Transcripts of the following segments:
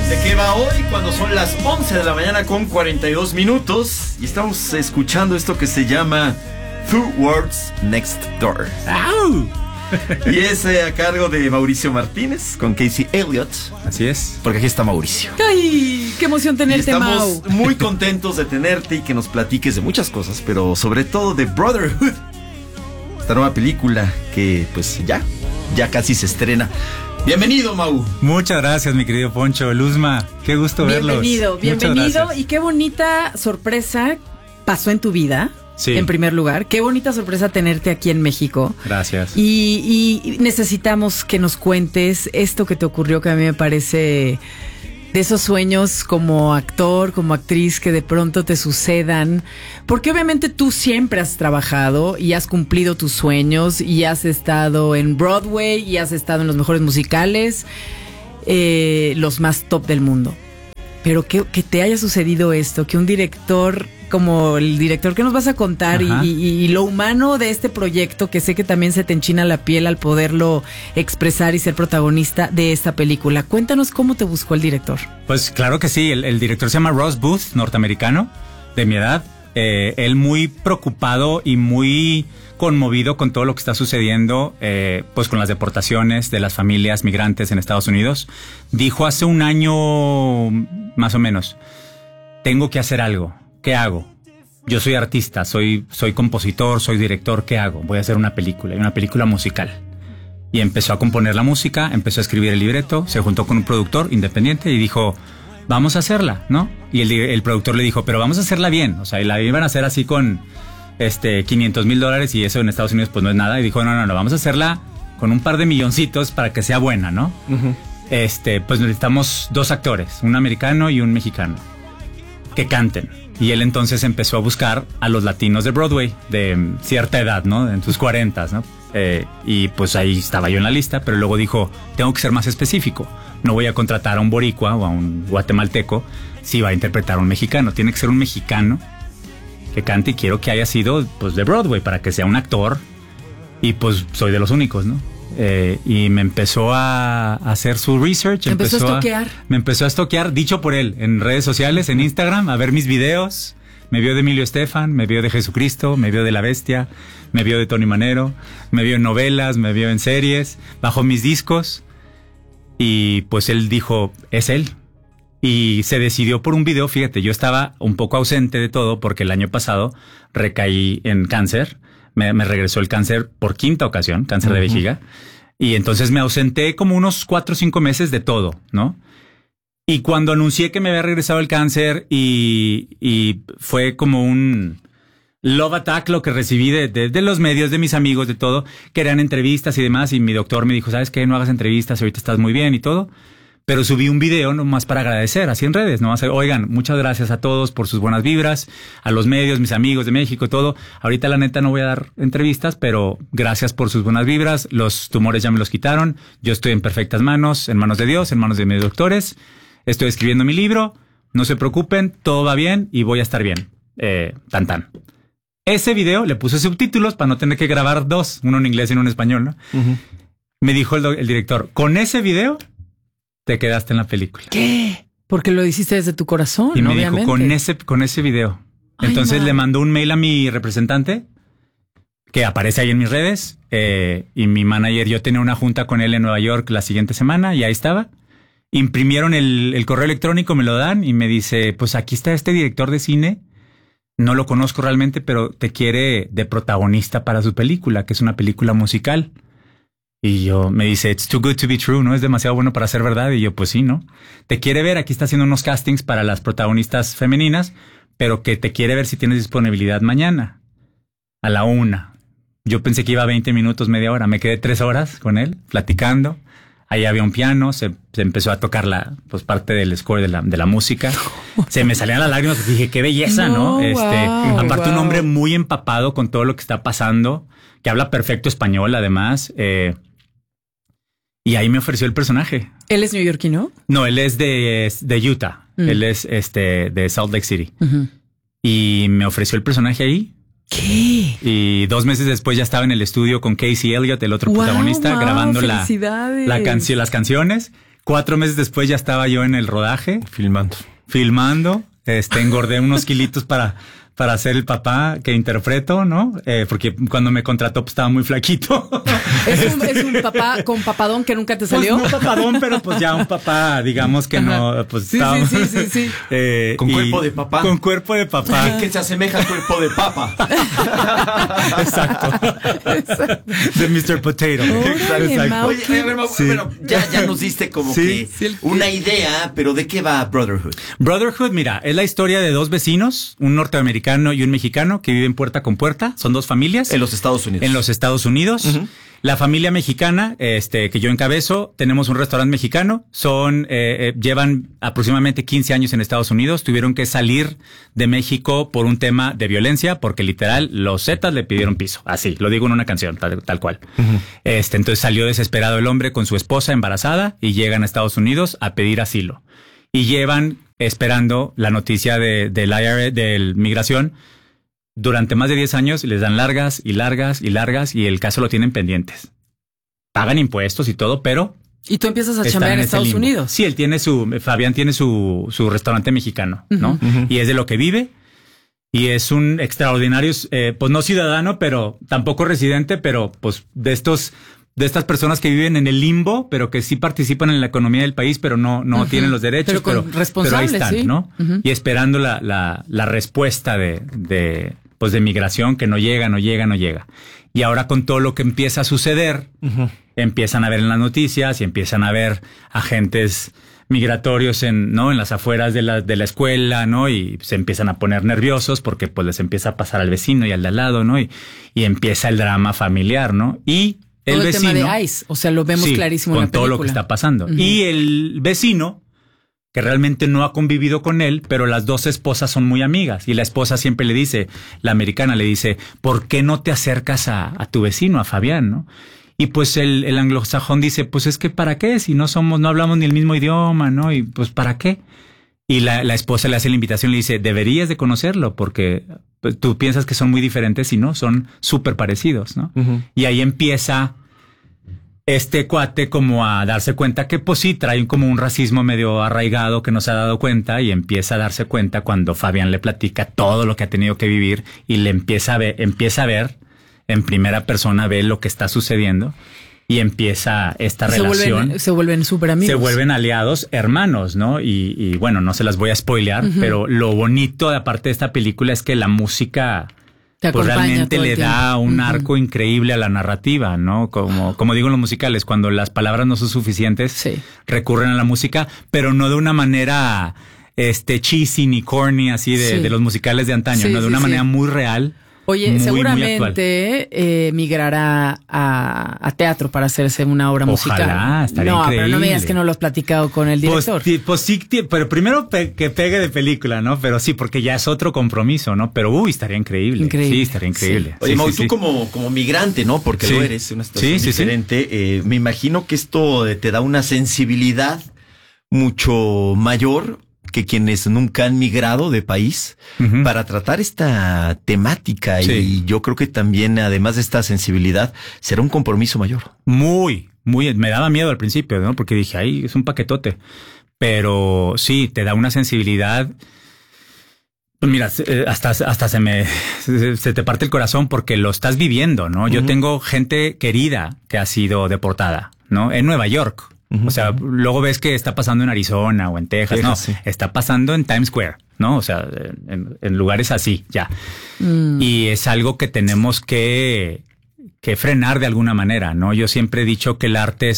¿De qué va hoy? Cuando son las 11 de la mañana con 42 minutos y estamos escuchando esto que se llama Two Worlds Next Door. ¡Au! Y es a cargo de Mauricio Martínez con Casey Elliott. Así es. Porque aquí está Mauricio. ¡Ay! ¡Qué emoción tenerte, Mau! Estamos muy contentos de tenerte y que nos platiques de muchas cosas, pero sobre todo de Brotherhood. Esta nueva película que pues ya casi se estrena. Bienvenido, Mau. Muchas gracias, mi querido Poncho. Luzma, qué gusto verlos. Bienvenido. Y qué bonita sorpresa pasó en tu vida. Sí. En primer lugar, qué bonita sorpresa tenerte aquí en México. Gracias. Y necesitamos que nos cuentes esto que te ocurrió, que a mí me parece de esos sueños como actor, como actriz, que de pronto te sucedan. Porque obviamente tú siempre has trabajado y has cumplido tus sueños y has estado en Broadway y has estado en los mejores musicales, los más top del mundo. Pero que te haya sucedido esto, que un director como el director que nos vas a contar y lo humano de este proyecto, que sé que también se te enchina la piel al poderlo expresar y ser protagonista de esta película. Cuéntanos cómo te buscó el director. Pues claro que sí, el director se llama Ross Booth, norteamericano, de mi edad. Él muy preocupado y muy conmovido con todo lo que está sucediendo, pues con las deportaciones de las familias migrantes en Estados Unidos. Dijo hace un año más o menos, tengo que hacer algo. ¿Qué hago? Yo soy artista, soy compositor, soy director. ¿Qué hago? Voy a hacer una película musical. Y empezó a componer la música, empezó a escribir el libreto, se juntó con un productor independiente y dijo, vamos a hacerla, ¿no? Y el productor le dijo, pero vamos a hacerla bien. O sea, y la iban a hacer así con $500,000 y eso en Estados Unidos pues no es nada. Y dijo, no, vamos a hacerla con un par de milloncitos para que sea buena, ¿no? Uh-huh. Pues necesitamos 2 actores, un americano y un mexicano, que canten. Y él entonces empezó a buscar a los latinos de Broadway, de cierta edad, ¿no? En sus 40s, ¿no? Y pues ahí estaba yo en la lista, pero luego dijo, tengo que ser más específico. No voy a contratar a un boricua o a un guatemalteco si va a interpretar a un mexicano. Tiene que ser un mexicano que cante y quiero que haya sido pues de Broadway para que sea un actor. Y pues soy de los únicos, ¿no? Y me empezó a hacer su research. Me empezó a estoquear, dicho por él, en redes sociales, en Instagram, a ver mis videos. Me vio de Emilio Estefan, me vio de Jesucristo, me vio de La Bestia, me vio de Tony Manero, me vio en novelas, me vio en series, bajó mis discos. Y pues él dijo, es él. Y se decidió por un video. Fíjate, yo estaba un poco ausente de todo porque el año pasado recaí en cáncer. Me regresó el cáncer por 5ª ocasión, cáncer de vejiga. Y entonces me ausenté como unos 4 o 5 meses de todo, ¿no? Y cuando anuncié que me había regresado el cáncer y fue como un love attack lo que recibí de los medios, de mis amigos, de todo, que eran entrevistas y demás. Y mi doctor me dijo, ¿sabes qué? No hagas entrevistas, ahorita estás muy bien y todo. Pero subí un video nomás para agradecer, así en redes, ¿no? Oigan, muchas gracias a todos por sus buenas vibras, a los medios, mis amigos de México, todo. Ahorita la neta no voy a dar entrevistas, pero gracias por sus buenas vibras. Los tumores ya me los quitaron. Yo estoy en perfectas manos, en manos de Dios, en manos de mis doctores. Estoy escribiendo mi libro. No se preocupen, todo va bien y voy a estar bien. Tan. Ese video le puse subtítulos para no tener que grabar 2, uno en inglés y uno en español, ¿no? Uh-huh. Me dijo el director, con ese video te quedaste en la película. ¿Qué? Porque lo hiciste desde tu corazón, y me obviamente. Dijo, con ese video. Entonces le mandó un mail a mi representante, que aparece ahí en mis redes, y mi manager, yo tenía una junta con él en Nueva York la siguiente semana, y ahí estaba. Imprimieron el correo electrónico, me lo dan, y me dice, pues aquí está este director de cine, no lo conozco realmente, pero te quiere de protagonista para su película, que es una película musical. Y me dice, it's too good to be true, ¿no? Es demasiado bueno para ser verdad. Y yo, pues sí, ¿no? Te quiere ver, aquí está haciendo unos castings para las protagonistas femeninas, pero que te quiere ver si tienes disponibilidad mañana, a la 1. Yo pensé que iba 20 minutos, media hora. Me quedé 3 horas con él, platicando. Ahí había un piano, se empezó a tocar parte del score de la música. Se me salían las lágrimas, dije, qué belleza, ¿no? Aparte un hombre muy empapado con todo lo que está pasando, que habla perfecto español, además. Y ahí me ofreció el personaje. ¿Él es neoyorquino? No, él es de Utah. Él es de Salt Lake City. Uh-huh. Y me ofreció el personaje ahí. ¿Qué? Y 2 meses después ya estaba en el estudio con Casey Elliott, el otro protagonista, grabando las canciones. 4 meses después ya estaba yo en el rodaje. Filmando. Engordé unos kilitos para ser el papá que interpreto, ¿no? Porque cuando me contrató pues estaba muy flaquito. ¿Es un papá con papadón que nunca te salió? Pues no papadón, pero pues ya un papá, digamos que no, pues sí, estaba... Sí. Con cuerpo de papá. Con cuerpo de papá. Que se asemeja al cuerpo de papa. Exacto. De Mr. Potato. Exacto. Oye, bueno, ya nos diste como que una idea, pero ¿de qué va Brotherhood? Brotherhood, mira, es la historia de 2 vecinos, un norteamericano y un mexicano que viven puerta con puerta. Son 2 familias. En los Estados Unidos. En los Estados Unidos. Uh-huh. La familia mexicana, que yo encabezo, tenemos un restaurante mexicano. Llevan aproximadamente 15 años en Estados Unidos. Tuvieron que salir de México por un tema de violencia, porque literal los Zetas le pidieron piso. Así, lo digo en una canción, tal cual. Uh-huh. Entonces salió desesperado el hombre con su esposa embarazada y llegan a Estados Unidos a pedir asilo. Y llevan esperando la noticia del IRS, de migración, durante más de 10 años. Les dan largas y el caso lo tienen pendientes. Pagan impuestos y todo, pero... ¿Y tú empiezas a chambear en Estados Unidos? Sí, Fabián tiene su restaurante mexicano, ¿no? Uh-huh. Y es de lo que vive. Y es un extraordinario, pues no ciudadano, pero tampoco residente, pero pues de estas personas que viven en el limbo, pero que sí participan en la economía del país, pero no uh-huh. tienen los derechos, pero ahí están, ¿sí? ¿no? Uh-huh. Y esperando la respuesta de migración, que no llega. Y ahora con todo lo que empieza a suceder, uh-huh. empiezan a ver en las noticias y empiezan a ver agentes migratorios en las afueras de la escuela, ¿no? Y se empiezan a poner nerviosos porque pues les empieza a pasar al vecino y al de al lado, ¿no? Y empieza el drama familiar, ¿no? Y el vecino, tema de ICE, o sea, lo vemos clarísimo en la película. Con todo lo que está pasando. Uh-huh. Y el vecino, que realmente no ha convivido con él, pero las 2 esposas son muy amigas. Y la esposa siempre le dice, la americana le dice, ¿por qué no te acercas a tu vecino, a Fabián, no? Y pues el anglosajón dice, pues es que ¿para qué? Si no hablamos ni el mismo idioma, ¿no? Y pues ¿para qué? Y la esposa le hace la invitación, le dice, deberías de conocerlo, porque pues, tú piensas que son muy diferentes y no, son súper parecidos, ¿no? Uh-huh. Y ahí empieza este cuate como a darse cuenta que pues sí, trae como un racismo medio arraigado que no se ha dado cuenta, y empieza a darse cuenta cuando Fabián le platica todo lo que ha tenido que vivir y le empieza a ver en primera persona, ve lo que está sucediendo. Y empieza esta relación. Se vuelven súper amigos. Se vuelven aliados, hermanos, ¿no? Y bueno, no se las voy a spoilear, uh-huh. pero lo bonito, aparte de esta película, es que la música pues realmente le da un arco increíble a la narrativa, ¿no? Como digo en los musicales, cuando las palabras no son suficientes, recurren a la música, pero no de una manera cheesy ni corny, así de los musicales de antaño, ¿no? De una manera muy real. Oye, seguramente migrará a teatro para hacerse una obra musical. Ojalá, estaría increíble. Pero no me digas que no lo has platicado con el director. Pues sí, pero primero que pegue de película, ¿no? Pero sí, porque ya es otro compromiso, ¿no? Pero estaría increíble. Sí, estaría increíble. Sí. Oye, Mau, tú como migrante, ¿no? Porque lo eres, una situación diferente. Me imagino que esto te da una sensibilidad mucho mayor que quienes nunca han migrado de país uh-huh. para tratar esta temática. Y yo creo que también, además de esta sensibilidad, será un compromiso mayor. Muy, me daba miedo al principio, ¿no? Porque dije, ay, es un paquetote. Pero sí, te da una sensibilidad. Pues mira, hasta se te parte el corazón porque lo estás viviendo, ¿no? Uh-huh. Yo tengo gente querida que ha sido deportada, ¿no? En Nueva York. Uh-huh. O sea, luego ves que está pasando en Arizona o en Texas, no, está pasando en Times Square, ¿no? O sea, en lugares así, ya. Y es algo que tenemos que frenar de alguna manera, ¿no? Yo siempre he dicho que el arte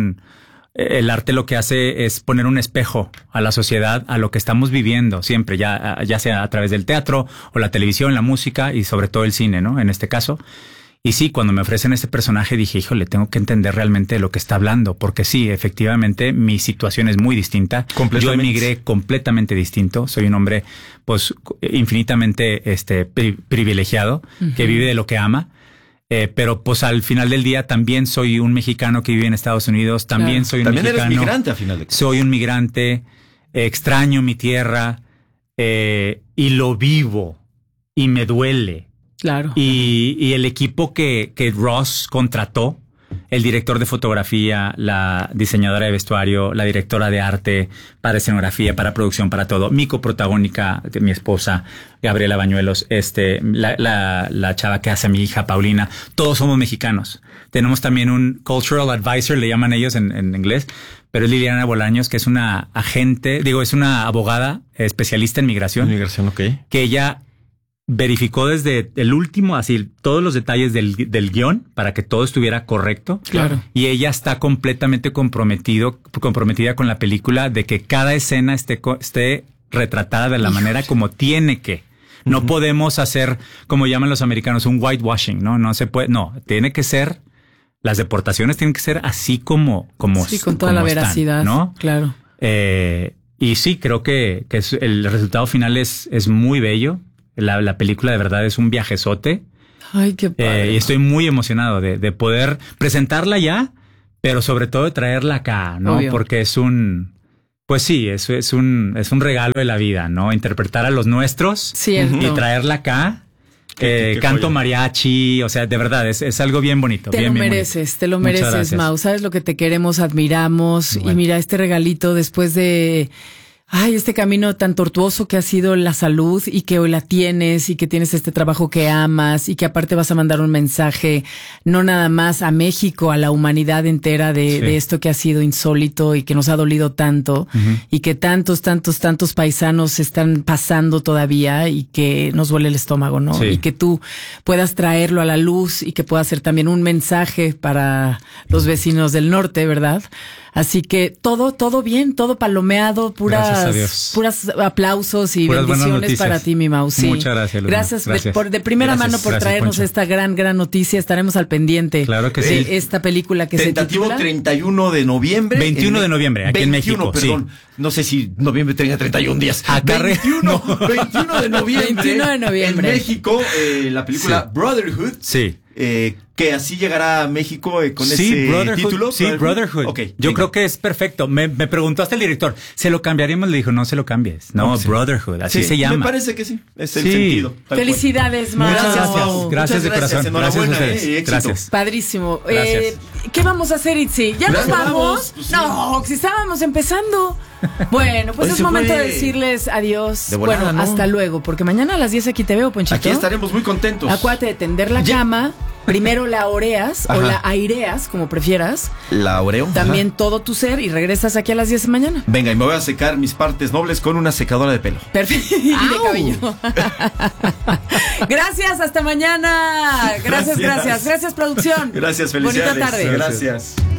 el arte lo que hace es poner un espejo a la sociedad, a lo que estamos viviendo siempre, ya sea a través del teatro o la televisión, la música y sobre todo el cine, ¿no? En este caso. Y sí, cuando me ofrecen este personaje dije, híjole, tengo que entender realmente de lo que está hablando, porque sí, efectivamente, mi situación es muy distinta. Yo emigré completamente distinto. Soy un hombre, pues, infinitamente privilegiado, uh-huh. que vive de lo que ama. Pero pues al final del día también soy un mexicano que vive en Estados Unidos. También soy un mexicano. También eres migrante, a final de cuentas. Soy un migrante, extraño mi tierra, y lo vivo, y me duele. Claro. Y el equipo que Ross contrató el director de fotografía, la diseñadora de vestuario, la directora de arte, para escenografía, para producción, para todo. Mi coprotagónica, mi esposa, Gabriela Bañuelos, la chava que hace a mi hija, Paulina. Todos somos mexicanos. Tenemos también un cultural advisor, le llaman ellos en inglés, pero es Liliana Bolaños, que es una es una abogada especialista en migración. Migración, ok. Que ella verificó desde el último, así, todos los detalles del guión para que todo estuviera correcto. Claro. Y ella está completamente comprometida con la película, de que cada escena esté retratada de la manera como tiene que. No podemos hacer, como llaman los americanos, un whitewashing, ¿no? No se puede, no, tiene que ser, las deportaciones tienen que ser así como sí, con toda la veracidad, ¿no? Claro. Y sí, creo que el resultado final es muy bello. La película de verdad es un viajezote. Ay, qué padre. Y estoy muy emocionado de poder presentarla ya, pero sobre todo de traerla acá, ¿no? Obvio. Porque es un regalo de la vida, ¿no? Interpretar a los nuestros. Cierto. Y traerla acá. Qué Canto joya. mariachi, o sea, de verdad, es algo bien bonito. Te bien, lo bien mereces, bonito. te lo Muchas mereces, gracias. Mau. Sabes lo que te queremos, admiramos. Bueno. Y mira, este regalito después de este camino tan tortuoso que ha sido la salud, y que hoy la tienes, y que tienes este trabajo que amas, y que aparte vas a mandar un mensaje no nada más a México, a la humanidad entera de esto que ha sido insólito y que nos ha dolido tanto, y que tantos paisanos están pasando todavía, y que nos duele el estómago, ¿no? Sí. Y que tú puedas traerlo a la luz, y que pueda ser también un mensaje para los vecinos del norte, ¿verdad? Así que todo bien, todo palomeado, Gracias a Dios. puras aplausos y Puras buenas bendiciones noticias. para ti, mi Mau. Sí. Muchas gracias, Luna. Gracias. De primera Gracias. mano por Gracias, traernos Poncho. esta gran noticia. Estaremos al pendiente Claro que de sí. esta película que Tentativo se titula 31 de noviembre. 21 de noviembre, aquí en México, Perdón. sí. No sé si noviembre tenga 31 días. Acá 21 de noviembre. 21 de noviembre. En México, la película Sí. Brotherhood. Sí. Que así llegará a México con Sí, ese Brotherhood, título. sí, Brotherhood. Ok, Yo venga. creo que es perfecto. Me preguntó hasta el director, ¿se lo cambiaríamos? Le dijo, no se lo cambies. No, Sí. Brotherhood, así Sí, se llama. Me parece que sí. Es el Sí. sentido. tal cual. Felicidades, Mau. Muchas gracias. Mau. Gracias de Muchas corazón. gracias. Gracias a Enhorabuena, ustedes. éxito. Gracias. Padrísimo. Gracias. ¿Qué vamos a hacer, Itzi? ¿Ya nos Gracias, vamos? vamos. Pues sí. No, si estábamos empezando. Bueno, pues Oye, es se momento fue de decirles adiós. de volada, bueno, ¿no? hasta luego, porque mañana a las 10 aquí te veo, Ponchito. Aquí estaremos muy contentos. Acuérdate de tender la cama. Primero la oreas o Ajá. la aireas, como prefieras. La Oreo. También todo tu ser, y regresas aquí a las 10 de mañana. Venga, y me voy a secar mis partes nobles con una secadora de pelo. Perfecto. Y de cabello. Gracias, hasta mañana. Gracias. Gracias, producción. Gracias, felicidades. Bonita tarde. Gracias.